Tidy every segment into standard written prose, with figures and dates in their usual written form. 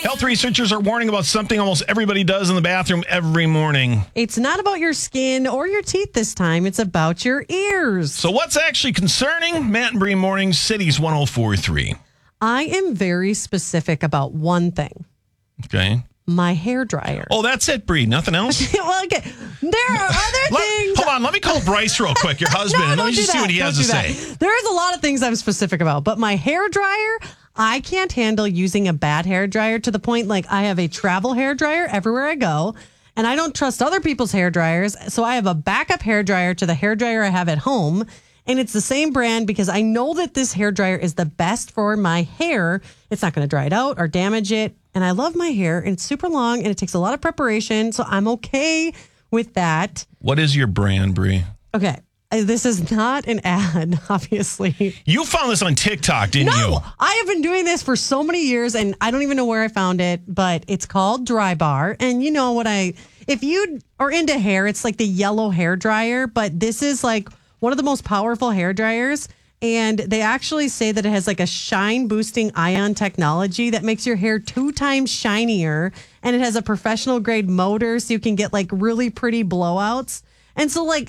Health researchers are warning about something almost everybody does in the bathroom every morning. It's not about your skin or your teeth this time. It's about your ears. So what's actually concerning? Matt and Bree Mornings, Cities 104.3. I am very specific about one thing. Okay. My hair dryer. Oh, that's it, Bree. Nothing else? Well, okay. There are other things. Hold on. Let me call Bryce real quick, your husband, and let me just see what he has to say. There's a lot of things I'm specific about, but my hair dryer, I can't handle using a bad hair dryer to the point like I have a travel hair dryer everywhere I go, and I don't trust other people's hair dryers, so I have a backup hair dryer to the hair dryer I have at home, and it's the same brand because I know that this hair dryer is the best for my hair. It's not going to dry it out or damage it. And I love my hair, and it's super long, and it takes a lot of preparation, so I'm okay with that. What is your brand, Bree? Okay, this is not an ad, obviously. You found this on TikTok, didn't you? No, I have been doing this for so many years, and I don't even know where I found it, but it's called Dry Bar. And you know what if you are into hair, it's like the yellow hair dryer, but this is like one of the most powerful hair dryers. And they actually say that it has like a shine boosting ion technology that makes your hair 2 times shinier. And it has a professional grade motor so you can get like really pretty blowouts. And so like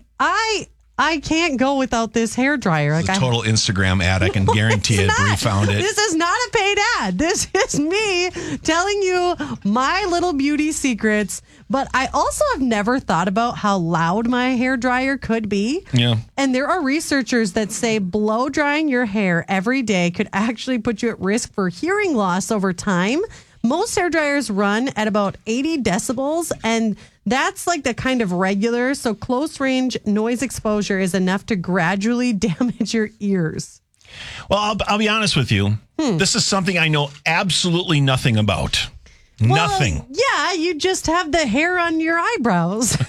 I can't go without this hair dryer. Like it's a total Instagram ad. I can guarantee it. Bree found it. This is not a paid ad. This is me telling you my little beauty secrets. But I also have never thought about how loud my hair dryer could be. Yeah. And there are researchers that say blow drying your hair every day could actually put you at risk for hearing loss over time. Most hair dryers run at about 80 decibels, and that's like the kind of regular. So close range noise exposure is enough to gradually damage your ears. Well, I'll be honest with you. This is something I know absolutely nothing about. Nothing. Yeah, you just have the hair on your eyebrows.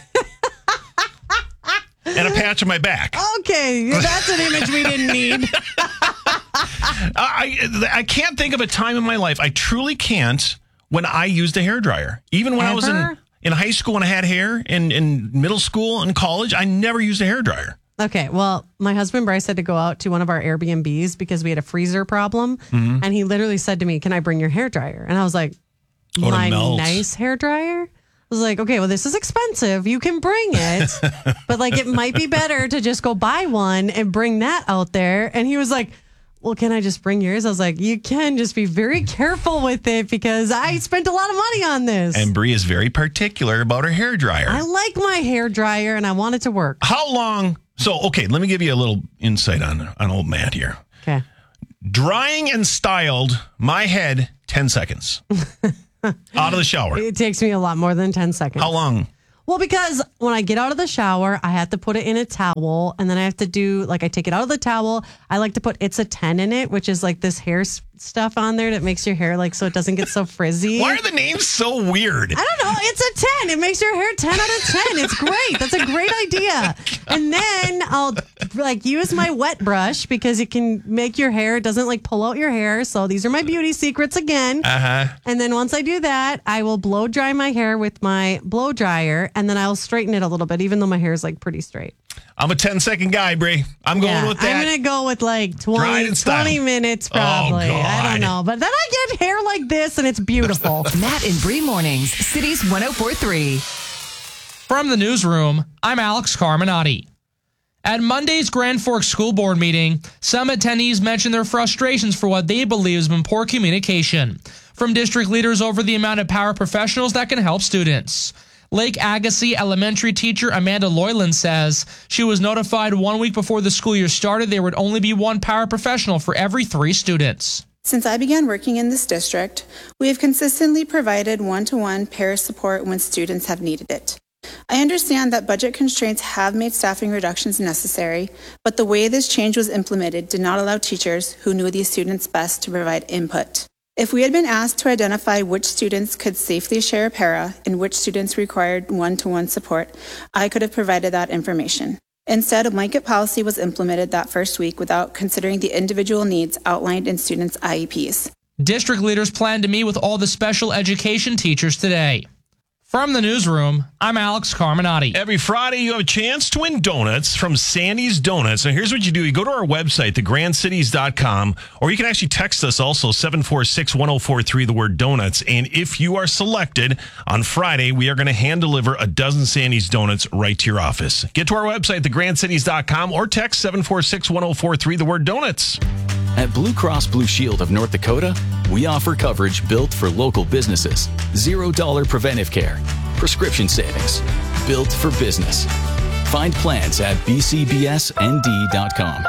And a patch on my back. Okay, that's an image we didn't need. I can't think of a time in my life. I truly can't when I used a hairdryer. Even when I was in high school and I had hair, in middle school and college, I never used a hairdryer. Okay, well, my husband Bryce had to go out to one of our Airbnbs because we had a freezer problem. And he literally said to me, "Can I bring your hairdryer?" And I was like, my nice hairdryer? I was like, okay, well, this is expensive. You can bring it, but like it might be better to just go buy one and bring that out there. And he was like, well, can I just bring yours? I was like, you can, just be very careful with it because I spent a lot of money on this. And Bree is very particular about her hairdryer. I like my hairdryer and I want it to work. How long? So, okay, let me give you a little insight on old Matt here. Okay. Drying and styled my head, 10 seconds. Out of the shower. It takes me a lot more than 10 seconds. How long? Well, because when I get out of the shower, I have to put it in a towel, and then I have to do, like, I take it out of the towel. I like to put It's a 10 in it, which is like this hair stuff on there that makes your hair, like, so it doesn't get so frizzy. Why are the names so weird? I don't know. It's a 10. It makes your hair 10 out of 10. It's great. That's a great idea. And then I'll, like, use my wet brush because it can make your hair, it doesn't, like, pull out your hair. So these are my beauty secrets again. And then once I do that, I will blow dry my hair with my blow dryer, and then I'll straighten it a little bit, even though my hair is, like, pretty straight. I'm a 10-second guy, Bree. I'm going with that. I'm going to go with like 20 minutes probably. Oh, God. I don't know. But then I get hair like this and it's beautiful. Matt and Bree Mornings, Cities 104.3. From the newsroom, I'm Alex Carminati. At Monday's Grand Forks School Board meeting, some attendees mentioned their frustrations for what they believe has been poor communication from district leaders over the amount of paraprofessionals that can help students. Lake Agassiz elementary teacher Amanda Loyland says she was notified 1 week before the school year started there would only be one paraprofessional for every 3 students. Since I began working in this district, we have consistently provided one-to-one para support when students have needed it. I understand that budget constraints have made staffing reductions necessary, but the way this change was implemented did not allow teachers who knew these students best to provide input. If we had been asked to identify which students could safely share a para and which students required one-to-one support, I could have provided that information. Instead, a blanket policy was implemented that first week without considering the individual needs outlined in students' IEPs. District leaders plan to meet with all the special education teachers today. From the newsroom, I'm Alex Carminati. Every Friday, you have a chance to win donuts from Sandy's Donuts. And here's what you do. You go to our website, thegrandcities.com, or you can actually text us also, 746-1043, the word donuts. And if you are selected on Friday, we are going to hand deliver a dozen Sandy's Donuts right to your office. Get to our website, thegrandcities.com, or text 746-1043, the word donuts. At Blue Cross Blue Shield of North Dakota, we offer coverage built for local businesses. $0 preventive care, prescription savings, built for business. Find plans at bcbsnd.com.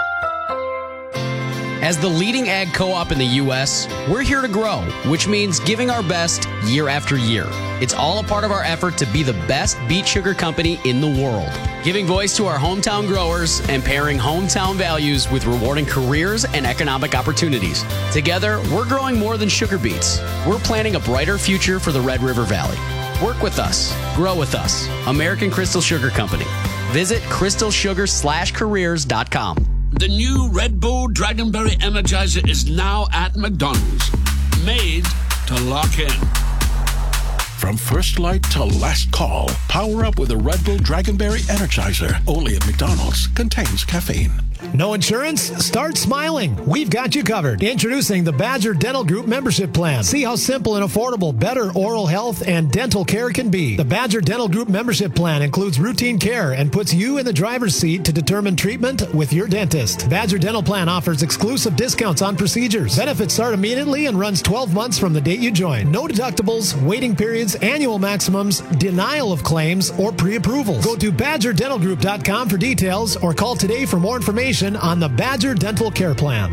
As the leading ag co-op in the U.S., we're here to grow, which means giving our best year after year. It's all a part of our effort to be the best beet sugar company in the world, giving voice to our hometown growers and pairing hometown values with rewarding careers and economic opportunities. Together, we're growing more than sugar beets. We're planting a brighter future for the Red River Valley. Work with us. Grow with us. American Crystal Sugar Company. Visit crystalsugar/careers.com. The new Red Bull Dragonberry Energizer is now at McDonald's. Made to lock in. From first light to last call, power up with a Red Bull Dragonberry Energizer. Only at McDonald's. Contains caffeine. No insurance? Start smiling. We've got you covered. Introducing the Badger Dental Group membership plan. See how simple and affordable better oral health and dental care can be. The Badger Dental Group membership plan includes routine care and puts you in the driver's seat to determine treatment with your dentist. Badger Dental Plan offers exclusive discounts on procedures. Benefits start immediately and runs 12 months from the date you join. No deductibles, waiting periods, annual maximums, denial of claims, or pre-approvals. Go to badgerdentalgroup.com for details or call today for more information on the Badger Dental Care Plan.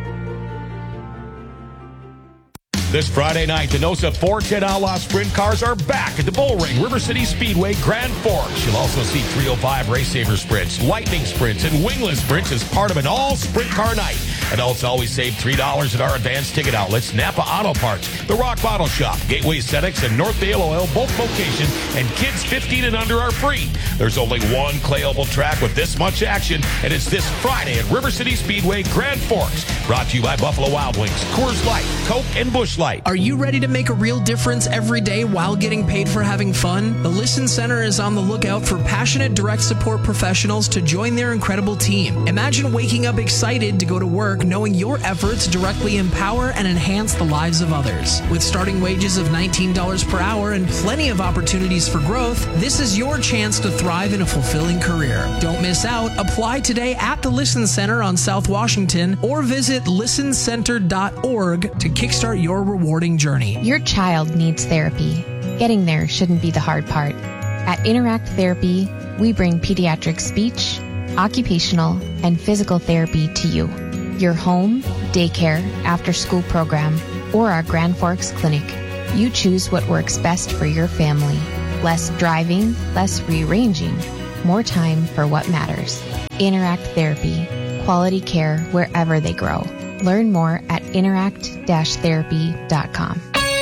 This Friday night, the NOSA 410 Outlaw Sprint cars are back at the Bullring River City Speedway Grand Forks. You'll also see 305 Race Saver Sprints, Lightning Sprints, and Wingless Sprints as part of an all-sprint car night. Adults always save $3 at our advanced ticket outlets, Napa Auto Parts, The Rock Bottle Shop, Gateway Aesthetics, and Northdale Oil, both locations, and kids 15 and under are free. There's only one clay oval track with this much action, and it's this Friday at River City Speedway Grand Forks. Brought to you by Buffalo Wild Wings, Coors Light, Coke, and Busch Light. Are you ready to make a real difference every day while getting paid for having fun? The Listen Center is on the lookout for passionate direct support professionals to join their incredible team. Imagine waking up excited to go to work knowing your efforts directly empower and enhance the lives of others. With starting wages of $19 per hour and plenty of opportunities for growth, this is your chance to thrive in a fulfilling career. Don't miss out. Apply today at the Listen Center on South Washington or visit listencenter.org to kickstart your rewarding journey. Your child needs therapy. Getting there shouldn't be the hard part. At Interact Therapy, we bring pediatric speech, occupational, and physical therapy to you. Your home, daycare, after-school program, or our Grand Forks Clinic. You choose what works best for your family. Less driving, less rearranging, more time for what matters. Interact Therapy. Quality care wherever they grow. Learn more at interact-therapy.com.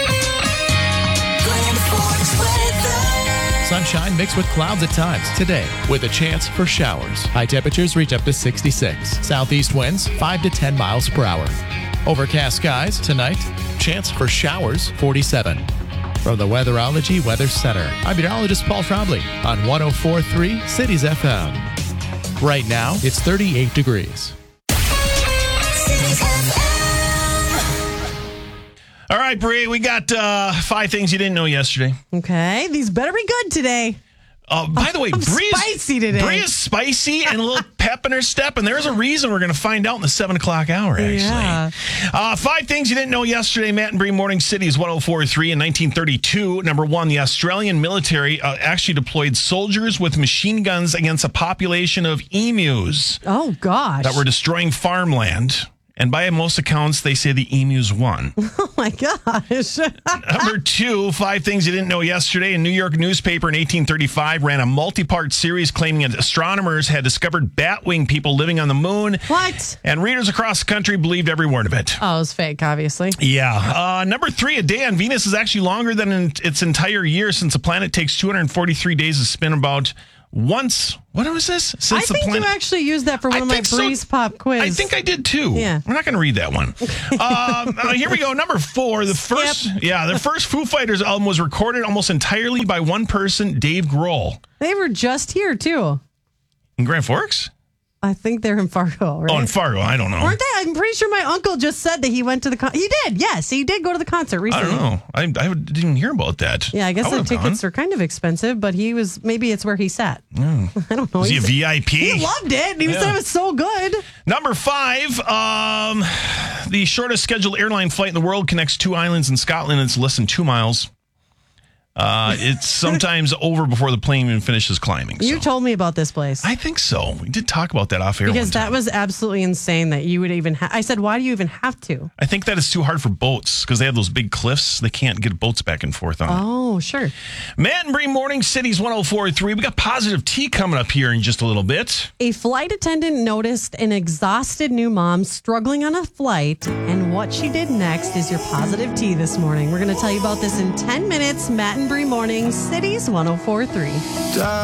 Sunshine mixed with clouds at times today with a chance for showers. High temperatures reach up to 66. Southeast winds 5 to 10 miles per hour. Overcast skies tonight. Chance for showers 47. From the Weatherology Weather Center, I'm meteorologist Paul Trombley on 104.3 Cities FM. Right now, it's 38 degrees. All right, Bree, we got 5 things you didn't know yesterday. Okay, these better be good today. By the way, I'm spicy today. Bree is spicy and a little pep in her step, and there's a reason we're going to find out in the 7 o'clock hour, actually. Yeah. 5 things you didn't know yesterday. Matt and Bree Morning City is 104.3 in 1932. Number 1, the Australian military actually deployed soldiers with machine guns against a population of emus. Oh, gosh. That were destroying farmland. And by most accounts, they say the emus won. Oh, my gosh. Number 2, 5 things you didn't know yesterday. A New York newspaper in 1835 ran a multi-part series claiming that astronomers had discovered bat-winged people living on the moon. What? And readers across the country believed every word of it. Oh, it was fake, obviously. Yeah. Number 3, a day on Venus is actually longer than its entire year since the planet takes 243 days to spin about once. What was this? I think you actually used that for one of my Breeze Pop quiz. I think I did too. Yeah. We're not going to read that one. Here we go. Number 4. The first Foo Fighters album was recorded almost entirely by one person, Dave Grohl. They were just here too. In Grand Forks? I think they're in Fargo, right? Oh, in Fargo. I don't know. Weren't they? I'm pretty sure my uncle just said that he went to the concert. He did. Yes, he did go to the concert recently. I don't know. I didn't even hear about that. Yeah, I guess the tickets are kind of expensive, but maybe it's where he sat. I don't know. Was he a VIP? He loved it. He said it was so good. Number 5, the shortest scheduled airline flight in the world connects 2 islands in Scotland. It's less than 2 miles. It's sometimes over before the plane even finishes climbing. You told me about this place. I think so. We did talk about that off air because one time. that was absolutely insane that you would even I said, why do you even have to? I think that it's too hard for boats because they have those big cliffs. They can't get boats back and forth on it. Oh, sure. Matt and Bree Morning Cities 104.3. We got Positive Tea coming up here in just a little bit. A flight attendant noticed an exhausted new mom struggling on a flight, and what she did next is your Positive Tea this morning. We're going to tell you about this in 10 minutes. Matt and Bree Morning Cities 104.3.